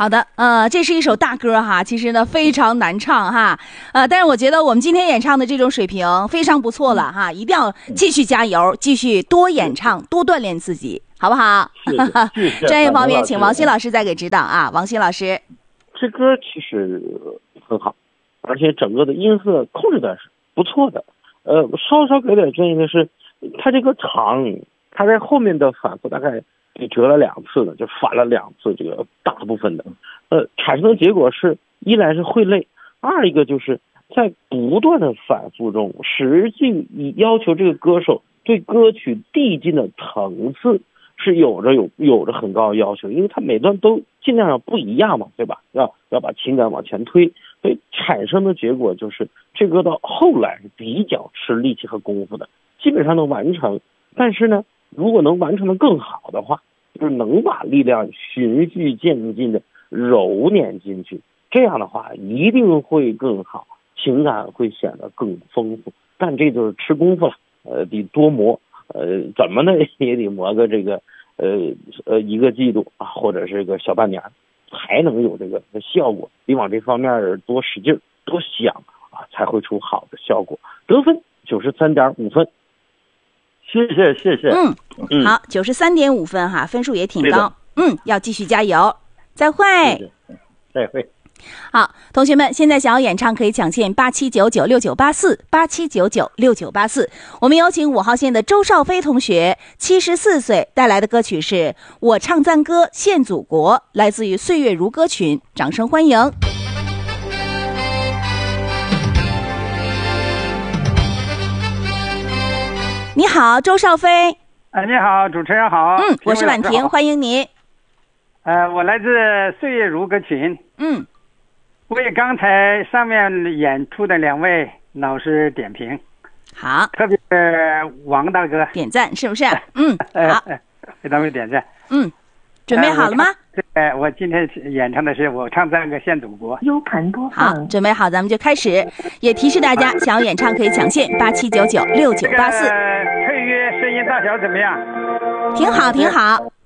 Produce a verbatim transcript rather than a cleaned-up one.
好的，呃，这是一首大歌哈，其实呢非常难唱哈，呃，但是我觉得我们今天演唱的这种水平非常不错了哈，一定要继续加油，继续多演唱，多锻炼自己，好不好？专业方面，请王鑫老师再给指导啊，王鑫老师。 这歌其实很好，而且整个的音色控制的是不错的。呃，稍稍给点建议的是，它这个长，它在后面的反复大概也折了两次的，就反了两次，这个大部分的，呃，产生的结果是，一来是会累，二一个就是在不断的反复中，实际要求这个歌手对歌曲递进的层次是有着有有着很高的要求，因为他每段都尽量要不一样嘛，对吧？要要把情感往前推，所以产生的结果就是这歌到后来是比较吃力气和功夫的，基本上能完成。但是呢，如果能完成的更好的话，就是能把力量循序渐进的揉捻进去，这样的话一定会更好，情感会显得更丰富。但这就是吃功夫了，呃，得多磨，呃，怎么呢也得磨个这个呃呃一个季度啊，或者是个小半年，才能有这个效果。得往这方面多使劲多想啊，才会出好的效果。得分九十三点五分。 谢谢谢谢。 嗯，嗯好，九十三点五分哈，分数也挺高。嗯，要继续加油。再会。 再会。 好，同学们，现在想要演唱可以抢线八七九九六九八四八七九九六九八四。我们有请五号线的周少飞同学，七十四岁，带来的歌曲是《我唱赞歌献祖国》，来自于岁月如歌群，掌声欢迎。你好，周少飞。 哎，你好，主持人好。 嗯，我是婉婷，欢迎您。 呃，我来自岁月如歌群。 嗯， 为刚才上面演出的两位老师点评。 好， 特别是王大哥点赞，是不是？嗯，好， 给他们点赞。 嗯，准备好了吗？ 对，我今天演唱的是《我唱赞歌献祖国》。 U 盘播放。 好，准备好，咱们就开始。也提示大家，想要演唱可以抢线八七九九六九八四。 配乐声音大小怎么样？ 挺好，挺好。